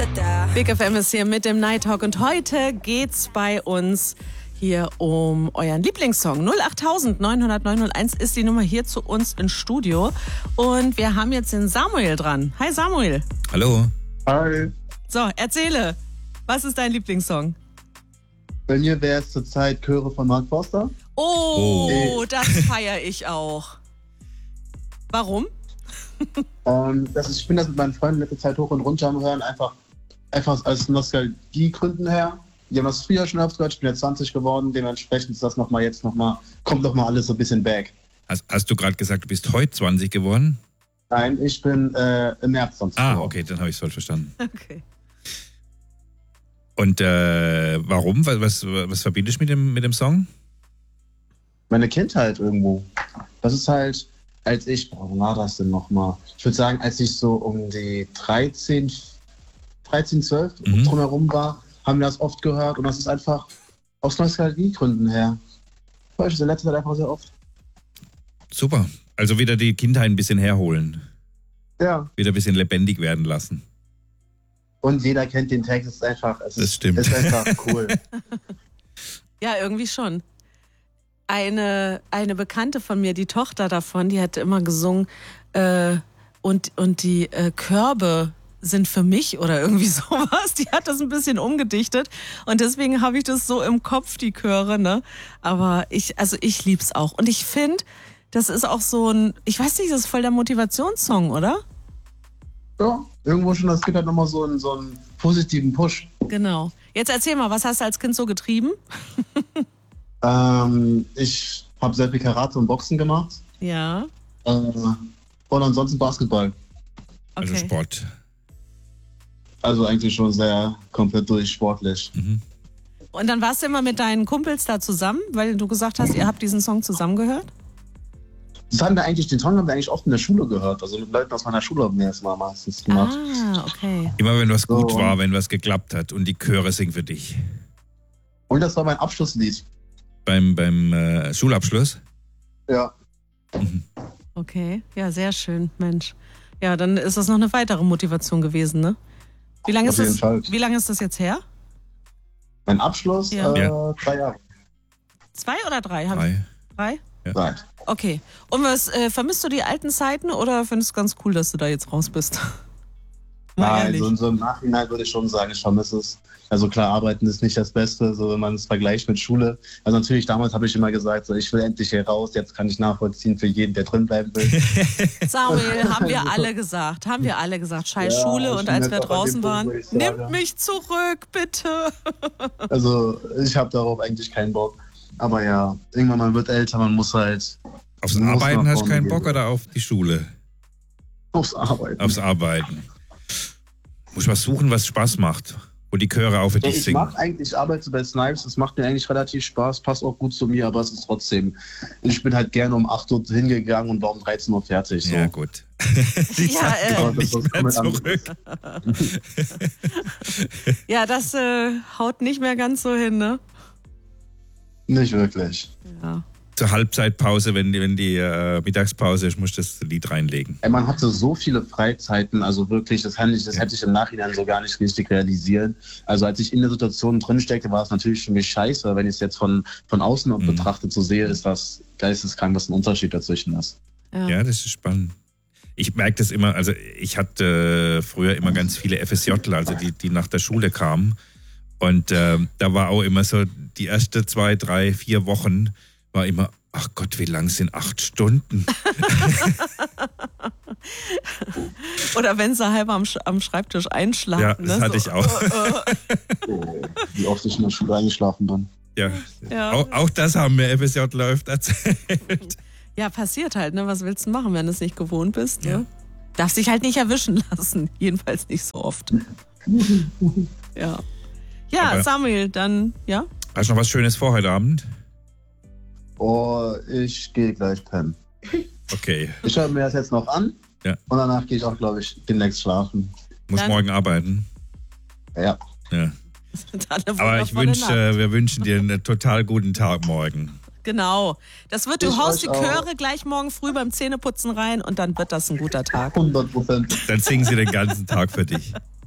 Big FM ist hier mit dem Night Talk und heute geht's bei uns hier um euren Lieblingssong. 08000 900 901 ist die Nummer hier zu uns ins Studio und wir haben jetzt den Samuel dran. Hi Samuel. Hallo. Hi. So, erzähle, was ist dein Lieblingssong? Bei mir wäre es zurzeit Chöre von Mark Forster. Oh, das feiere ich auch. Warum? Ich bin das mit meinen Freunden letzte Zeit hoch und runter am Hören, einfach aus Nostalgiegründen her. Die haben das früher schon oft gehört, ich bin jetzt 20 geworden, dementsprechend ist das kommt nochmal alles so ein bisschen back. Hast du gerade gesagt, du bist heute 20 geworden? Nein, ich bin im März 20 geworden. Okay, dann habe ich es falsch verstanden. Okay. Und warum? Was verbindest du mit dem Song? Meine Kindheit irgendwo. Das ist halt, wo war das denn nochmal? Ich würde sagen, als ich so um die 13, 12 drumherum war, haben wir das oft gehört und das ist einfach aus Nostalgiegründen her. Ich in letzter Zeit einfach sehr oft. Super. Also wieder die Kindheit ein bisschen herholen. Ja. Wieder ein bisschen lebendig werden lassen. Und jeder kennt den Text, ist einfach cool. Ja, irgendwie schon. Eine Bekannte von mir, die Tochter davon, die hat immer gesungen und die Körbe sind für mich oder irgendwie sowas. Die hat das ein bisschen umgedichtet und deswegen habe ich das so im Kopf, die Chöre, ne? Aber ich lieb's auch. Und ich finde, das ist auch so ein, ich weiß nicht, das ist voll der Motivationssong, oder? Ja, irgendwo schon, das gibt halt nochmal so einen positiven Push. Genau. Jetzt erzähl mal, was hast du als Kind so getrieben? Ich habe sehr viel Karate und Boxen gemacht. Ja. Und ansonsten Basketball. Also Okay. Sport. Also eigentlich schon sehr komplett sportlich. Mhm. Und dann warst du immer mit deinen Kumpels da zusammen, weil du gesagt hast, ihr habt diesen Song zusammen gehört? Den Song haben wir eigentlich oft in der Schule gehört. Also mit Leuten aus meiner Schule haben wir das mal meistens gemacht. Ah, okay. Immer wenn was gut war, wenn was geklappt hat und die Chöre singen für dich. Und das war mein Abschlusslied. Beim Schulabschluss? Ja. Mhm. Okay, ja, sehr schön, Mensch. Ja, dann ist das noch eine weitere Motivation gewesen, ne? Wie lange Auf jeden Fall. Wie lange ist das jetzt her? Mein Abschluss, Ja. 3 Jahre. 2 oder 3? 3. 3? Ja. 3. Okay. Und vermisst du die alten Zeiten oder findest du ganz cool, dass du da jetzt raus bist? Mal ehrlich. Also so im Nachhinein würde ich schon sagen, ich vermisse es. Also klar, arbeiten ist nicht das Beste, so wenn man es vergleicht mit Schule. Also natürlich, damals habe ich immer gesagt, so, ich will endlich hier raus, jetzt kann ich nachvollziehen für jeden, der drin bleiben will. Samuel, haben wir alle gesagt. Scheiß Ja, Schule ich und bin als jetzt wir auch an draußen dem Punkt, waren, wo ich sage- nimmt mich zurück, bitte. Also ich habe darauf eigentlich keinen Bock. Aber ja, irgendwann man wird älter, man muss halt Aufs Man muss Arbeiten nach hast du vorne keinen gehen. Bock oder auf die Schule? aufs Arbeiten. Aufs Arbeiten. Muss was suchen, was Spaß macht. Wo die Chöre auch für dich Ich singen. ich arbeite bei Snipes, das macht mir eigentlich relativ Spaß, passt auch gut zu mir, aber es ist trotzdem, ich bin halt gerne um 8 Uhr hingegangen und war um 13 Uhr fertig. So. Ja, gut. Die Ja, Zeit kommt das nicht mehr kommt zurück. Ja, das haut nicht mehr ganz so hin, ne? Nicht wirklich. Ja. Zur Halbzeitpause, wenn die Mittagspause ist, musst du das Lied reinlegen. Ey, man hatte so viele Freizeiten, also wirklich, das hätte ich im Nachhinein so gar nicht richtig realisieren. Also als ich in der Situation drin steckte, war es natürlich für mich scheiße. Wenn ich es jetzt von außen betrachtet so sehe, ist das geisteskrank, was ein Unterschied dazwischen ist. Ja, das ist spannend. Ich merke das immer, also ich hatte früher immer ganz viele FSJler, also die nach der Schule kamen. Und da war auch immer so, die erste 2, 3, 4 Wochen war immer, ach Gott, wie lang sind 8 Stunden? Oder wenn sie halb am Schreibtisch einschlafen. Ja, das ne? hatte ich auch. Oh, wie oft ich in der Schule eingeschlafen bin. Ja. Ja. Auch das haben mir FSJler öfter erzählt. Ja, passiert halt, ne? Was willst du machen, wenn du es nicht gewohnt bist? Ja. Ne? Darfst dich halt nicht erwischen lassen. Jedenfalls nicht so oft. Ja. Ja, Aber- Samuel, dann, ja? Hast du noch was Schönes vor heute Abend? Oh, ich gehe gleich pennen. Okay, Ich höre mir das jetzt noch an Ja. und danach gehe ich auch, glaube ich, demnächst schlafen. muss Dann- morgen arbeiten. Ja. Ja. Dann eine Aber ich wundervolle Nacht. wir wünschen dir einen total guten Tag morgen. Genau. Das wird, du Ich haust die euch auch. Chöre gleich morgen früh beim Zähneputzen rein und dann wird das ein guter Tag. 100%. Dann singen sie den ganzen Tag für dich.